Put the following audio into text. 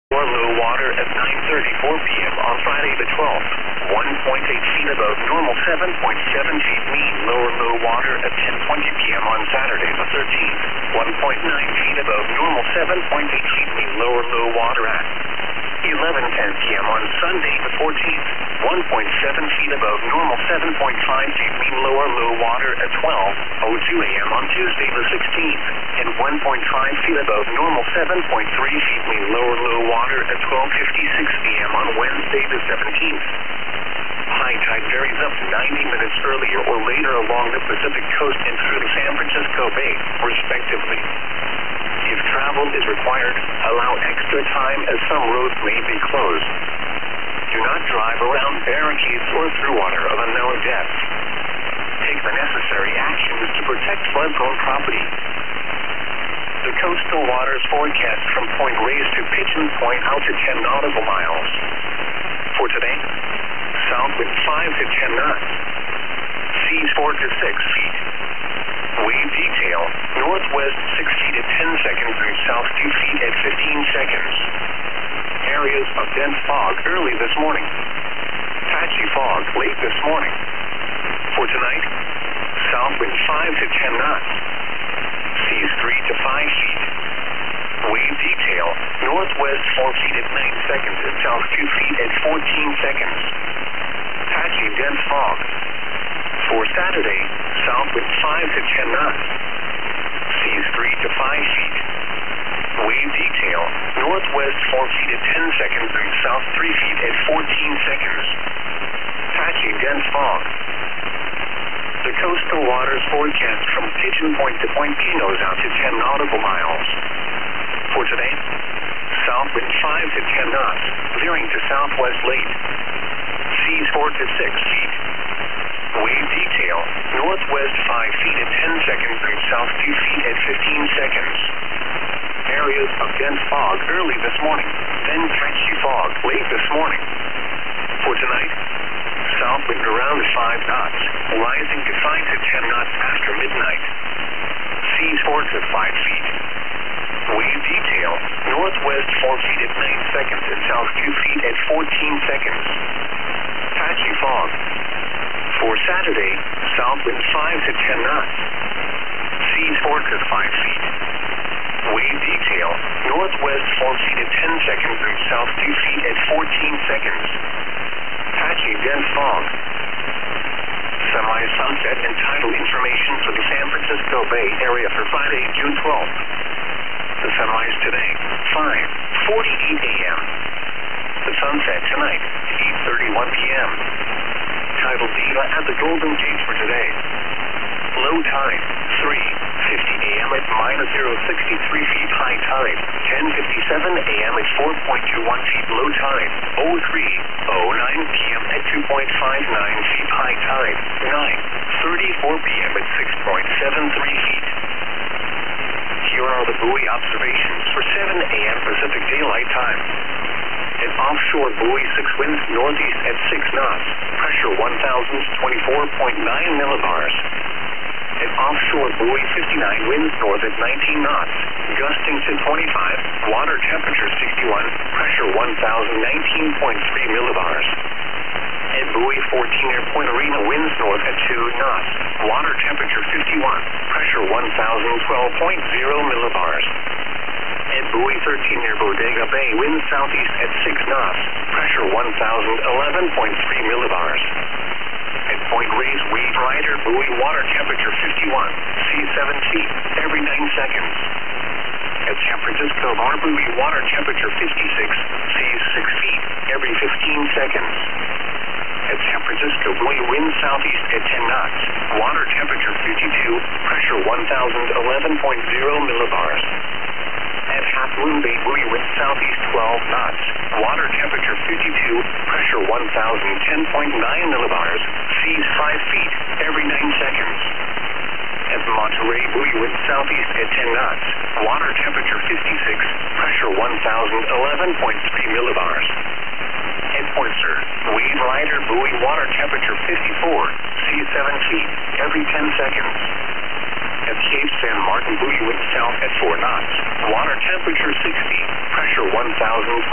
Or low water at 9:34 p.m. on Friday the 12th. 1.8 feet above normal, 7.7 feet mean lower low water at 10:20 p.m. on Saturday the 13th. 1.9 feet above normal, 7.8 feet mean lower low water at 11:10 p.m. on Sunday the 14th. 1.7 feet above normal, 7.5 feet mean lower low water at 12:02 a.m. on Tuesday the 16th. And 1.5 feet above normal, 7.3 feet mean lower low water at 12:56 p.m. on Wednesday the 17th. High tide varies up to 90 minutes earlier or later along the Pacific coast and through the San Francisco Bay, respectively. If travel is required, allow extra time as some roads may be closed. Do not drive around barricades or through water of unknown depth. Take the necessary actions to protect flood-prone property. The coastal waters forecast from Point Reyes to Pigeon Point out to 10 nautical miles. For today, south wind 5 to 10 knots. Seas 4 to 6 feet. Wave detail, northwest 6 feet at 10 seconds and south 2 feet at 15 seconds. Areas of dense fog early this morning. Patchy fog late this morning. For tonight, south wind 5 to 10 knots. Seas 3 to 5 feet. Wave detail, northwest 4 feet at 9 seconds and south 2 feet at 14 seconds. Patchy dense fog. For Saturday, south wind 5 to 10 knots. Seas 3 to 5 feet. Wave detail, northwest 4 feet at 10 seconds and south 3 feet at 14 seconds. Patchy dense fog. The coastal waters forecast from Pigeon Point to Point Pinos out to 10 nautical miles. For today, south wind 5 to 10 knots, veering to southwest late. Seas 4 to 6 feet. Wave detail, northwest 5 feet at 10 seconds and south 2 feet at 15 seconds. Areas of dense fog early this morning, then patchy fog late this morning. For tonight, south wind around 5 knots, rising to 5 to 10 knots after midnight. Seas 4 to 5 feet. Wave detail, northwest 4 feet at 9 seconds and south 2 feet at 14 seconds. Patchy fog. For Saturday, south wind 5 to 10 knots. Seas 4 to 5 feet. Wave detail, northwest 4 feet at 10 seconds and south 2 feet at 14 seconds. Patchy dense fog. Semi-sunset and tidal information for the San Francisco Bay Area for Friday, June 12th. The sunrise today, 5:48 a.m. The sunset tonight, 8:31 p.m. Tidal data at the Golden Gate for today. Low tide, 3:50 a.m. at -063 feet high tide. 10:57 a.m. at 4.21 feet low tide. 03:09 p.m. at 2.59 feet high tide. 9:34 p.m. at 6.73 feet. Here are the buoy observations for 7 a.m. Pacific Daylight Time. An offshore buoy 6 winds northeast at 6 knots. Pressure 1,024.9 millibars. An offshore buoy 59 winds north at 19 knots. Gusting to 25. Water temperature 61. Pressure 1,019.3 millibars. At buoy 14 near Point Arena winds north at 2 knots. Water temperature 51. Pressure 1,012.0 millibars. At buoy 13 near Bodega Bay winds southeast at 6 knots. Pressure 1,011.3 millibars. At Point Reyes Wave Rider buoy water temperature 51. Seas 7 feet every 9 seconds. At San Francisco Bar buoy water temperature 56. Seas 6 feet every 15 seconds. At San Francisco buoy wind southeast at 10 knots. Water temperature 52. Pressure 1,011.0 millibars. At Half Moon Bay buoy wind southeast 12 knots. Water temperature 52. Pressure 1,010.9 millibars. Seas 5 feet every 9 seconds. At Monterey buoy wind southeast at 10 knots. Water temperature 56. Pressure 1,011.3 millibars. At Point Sur, Wave Rider buoy water temperature 54. Seas 7 feet every 10 seconds. At Cape San Martin buoy wind south at 4 knots. Water temperature 60. Pressure 1,012.